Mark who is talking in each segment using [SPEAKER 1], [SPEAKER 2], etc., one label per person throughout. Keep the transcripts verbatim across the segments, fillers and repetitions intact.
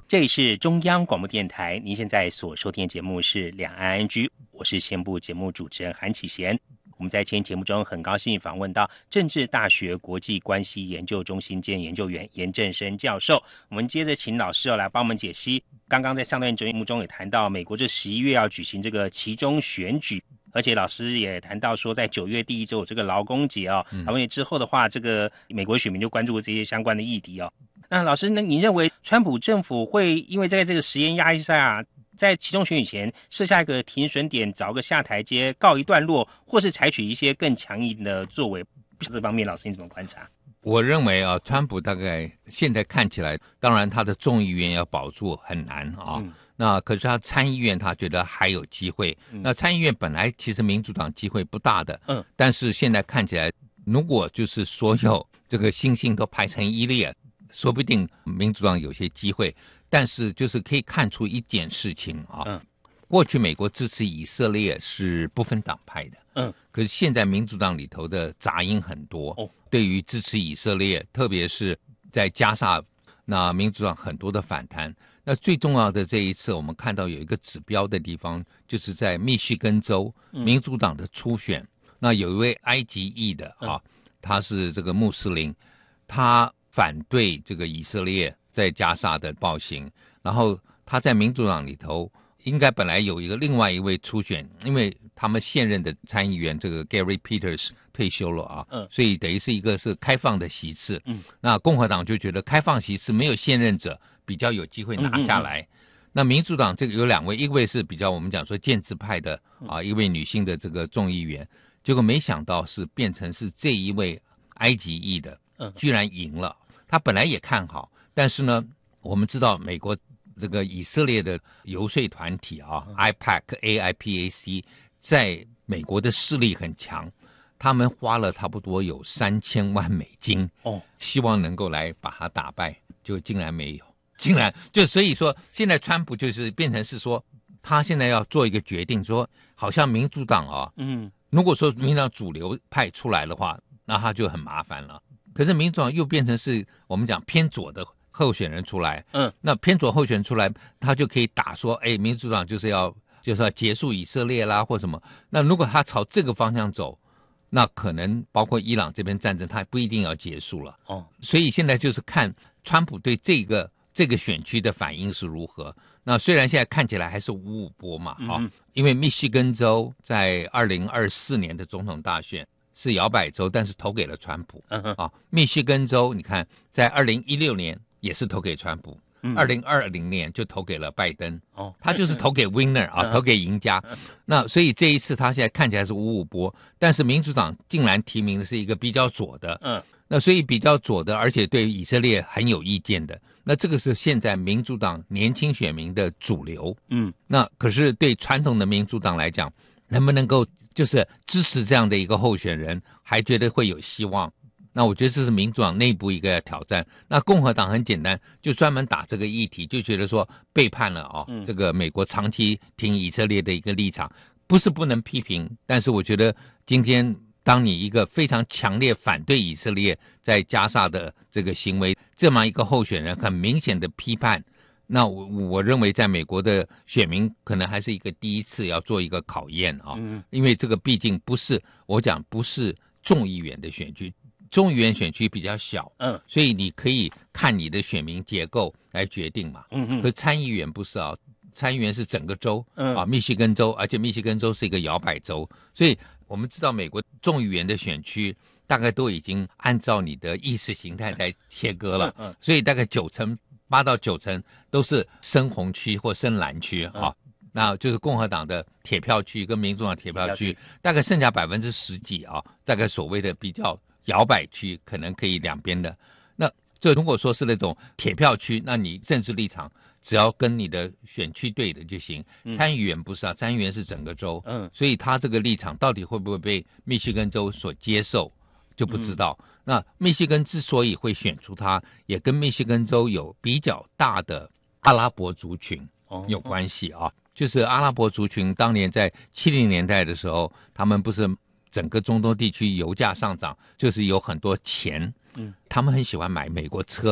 [SPEAKER 1] 这里是中央广播电台，您现在所收听的节目是两岸 I N G， 我是先部节目主持人韩启贤。我们在今天节目中很高兴访问到政治大学国际关系研究中心兼研究员严正声教授。我们接着请老师要来帮我们解析，刚刚在上段节目中也谈到美国这十一月要举行这个期中选举，而且老师也谈到说在九月第一周有这个劳工节哦，而且之后的话这个美国选民就关注这些相关的议题哦。那老师呢，你认为川普政府会因为在这个时间压力下，在期中选举前设下一个停损点，找个下台阶告一段落，或是采取一些更强硬的作为？这方面老师你怎么观察？
[SPEAKER 2] 我认为啊，川普大概现在看起来，当然他的众议院要保住很难啊。嗯，那可是他参议院他觉得还有机会。嗯，那参议院本来其实民主党机会不大的，嗯，但是现在看起来，如果就是所有这个星星都排成一列，说不定民主党有些机会。但是就是可以看出一件事情啊，嗯，过去美国支持以色列是不分党派的，嗯，可是现在民主党里头的杂音很多，哦，对于支持以色列，特别是在加沙，那民主党很多的反弹。那最重要的这一次，我们看到有一个指标的地方，就是在密西根州民主党的初选，嗯，那有一位埃及裔的啊，他是这个穆斯林，他反对这个以色列在加沙的暴行，然后他在民主党里头应该本来有一个另外一位初选，因为他们现任的参议员这个 Gary Peters 退休了啊，嗯，所以等于是一个是开放的席次，嗯，那共和党就觉得开放席次没有现任者比较有机会拿下来，嗯嗯嗯，那民主党这个有两位，一位是比较我们讲说建制派的啊，一位女性的这个众议员，结果没想到是变成是这一位埃及裔的，居然赢了。他本来也看好，但是呢，我们知道美国这个以色列的游说团体啊 ，I PAC、A I P A C 在美国的势力很强，他们花了差不多有三千万美金，哦，希望能够来把他打败，就竟然没有，竟然就所以说，现在川普就是变成是说，他现在要做一个决定，说好像民主党啊，嗯，如果说民主党主流派出来的话，那他就很麻烦了。可是民主党又变成是我们讲偏左的候选人出来，嗯，那偏左候选人出来，他就可以打说，哎，民主党就是要就是要结束以色列啦，或什么。那如果他朝这个方向走，那可能包括伊朗这边战争，他不一定要结束了。哦，所以现在就是看川普对这个这个选区的反应是如何。那虽然现在看起来还是五五波嘛，哈，嗯，因为密西根州在二零二四年的总统大选是摇摆州，但是投给了川普。嗯啊，密西根州你看，在二零一六年也是投给川普，二零二零年就投给了拜登。哦，他就是投给 winner 啊，投给赢家。那所以这一次他现在看起来是五五波，但是民主党竟然提名的是一个比较左的。嗯，那所以比较左的，而且对以色列很有意见的。那这个是现在民主党年轻选民的主流。嗯，那可是对传统的民主党来讲，能不能够就是支持这样的一个候选人，还觉得会有希望？那我觉得这是民主党内部一个挑战。那共和党很简单，就专门打这个议题，就觉得说背叛了啊、哦嗯，这个美国长期挺以色列的一个立场，不是不能批评，但是我觉得今天当你一个非常强烈反对以色列在加沙的这个行为，这么一个候选人很明显的批判。那我我认为在美国的选民可能还是一个第一次要做一个考验啊，嗯，因为这个毕竟不是我讲不是众议员的选区，众议员选区比较小，嗯，所以你可以看你的选民结构来决定嘛，嗯嗯，可是参议员不是啊，参议员是整个州，嗯啊，密西根州，而且密西根州是一个摇摆州，所以我们知道美国众议员的选区大概都已经按照你的意识形态来切割了，嗯，所以大概九成。八到九成都是深红区或深蓝区啊、嗯，那就是共和党的铁票区跟民主党铁票区，大概剩下百分之十几啊，大概所谓的比较摇摆区，可能可以两边的。那这如果说是那种铁票区，那你政治立场只要跟你的选区对的就行。参议员不是啊，参议员是整个州，嗯，所以他这个立场到底会不会被密西根州所接受，就不知道。嗯，那密西根之所以会选出他，也跟密西根州有比较大的阿拉伯族群有关系啊。就是阿拉伯族群当年在七零年代的时候，他们不是整个中东地区油价上涨，就是有很多钱，嗯，他们很喜欢买美国车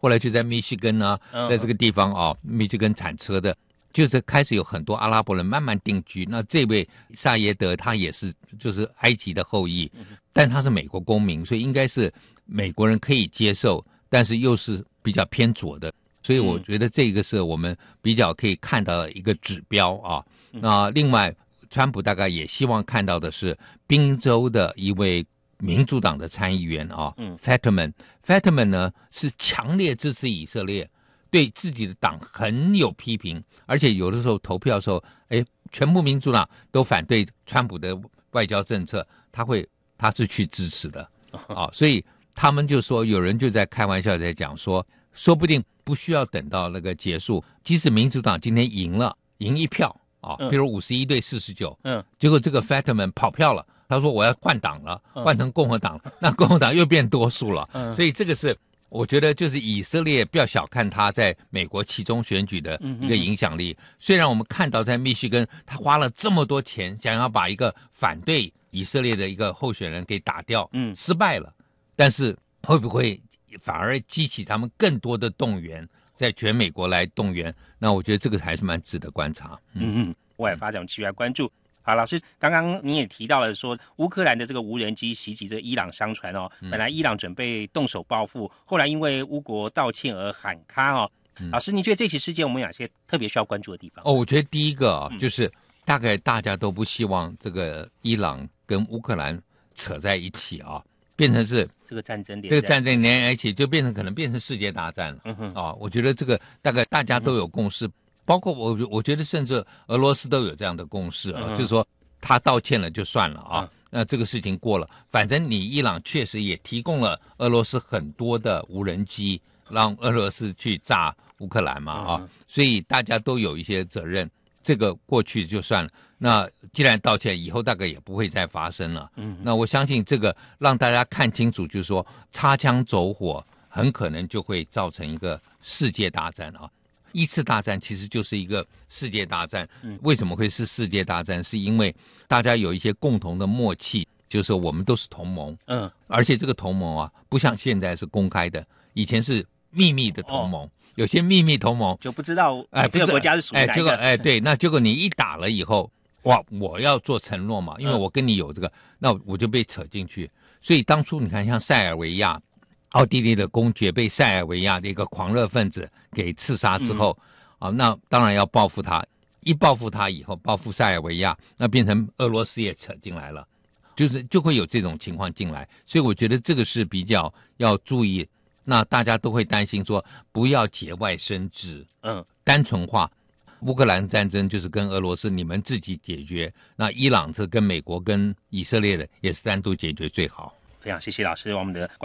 [SPEAKER 2] 后来就在密西根啊，在这个地方啊，密西根产车的，就是开始有很多阿拉伯人慢慢定居。那这位萨耶德他也是就是埃及的后裔，但他是美国公民，所以应该是美国人可以接受，但是又是比较偏左的。所以我觉得这个是我们比较可以看到的一个指标啊。那另外，川普大概也希望看到的是宾州的一位民主党的参议员啊 ，Fetterman。Fetterman 呢是强烈支持以色列，对自己的党很有批评，而且有的时候投票的时候，哎，全部民主党都反对川普的外交政策，他会他是去支持的啊。所以他们就说，有人就在开玩笑在讲说，说不定不需要等到那个结束，即使民主党今天赢了，赢一票啊，比如五十一对四十九，嗯，结果这个 Fetterman 跑票了，他说我要换党了，换成共和党，嗯、那共和党又变多数了，嗯，所以这个是我觉得就是以色列不要小看他在美国期中选举的一个影响力。嗯、虽然我们看到在密西根他花了这么多钱，想要把一个反对以色列的一个候选人给打掉，嗯，失败了，但是会不会反而激起他们更多的动员，在全美国来动员？那我觉得这个还是蛮值得观察。
[SPEAKER 1] 嗯嗯，外发展继续来关注。好，老师，刚刚你也提到了说，乌克兰的这个无人机袭击这个伊朗商船哦，本来伊朗准备动手报复，后来因为乌国道歉而喊卡哦。老师，您觉得这起事件我们有哪些特别需要关注的地方？
[SPEAKER 2] 哦，我觉得第一个啊，就是大概大家都不希望这个伊朗跟乌克兰扯在一起啊。变成是
[SPEAKER 1] 这个战争，
[SPEAKER 2] 这个战争连在一起，就变成可能变成世界大战了。嗯哼，啊，我觉得这个大概大家都有共识，嗯、包括我，我觉得甚至俄罗斯都有这样的共识啊，嗯、就是说他道歉了就算了啊，嗯、那这个事情过了，反正你伊朗确实也提供了俄罗斯很多的无人机，让俄罗斯去炸乌克兰嘛啊，嗯、所以大家都有一些责任，这个过去就算了。那既然道歉，以后大概也不会再发生了。嗯，那我相信这个让大家看清楚，就是说擦枪走火很可能就会造成一个世界大战啊！一次大战其实就是一个世界大战。嗯，为什么会是世界大战？是因为大家有一些共同的默契，就是我们都是同盟。嗯，而且这个同盟啊，不像现在是公开的，以前是秘密的同盟。哦，有些秘密同盟
[SPEAKER 1] 就不知道哎，这个国家是属于哪一个？
[SPEAKER 2] 哎，结果哎，对，那结果你一打了以后。哇！我要做承诺嘛，因为我跟你有这个，嗯、那我就被扯进去。所以当初你看，像塞尔维亚，奥地利的公爵被塞尔维亚的一个狂热分子给刺杀之后，嗯、啊，那当然要报复他。一报复他以后，报复塞尔维亚，那变成俄罗斯也扯进来了，就是就会有这种情况进来。所以我觉得这个是比较要注意。那大家都会担心说，不要节外生枝，嗯，单纯化。乌克兰战争就是跟俄罗斯你们自己解决，那伊朗是跟美国跟以色列的也是单独解决最好。
[SPEAKER 1] 非常谢谢老师，我们的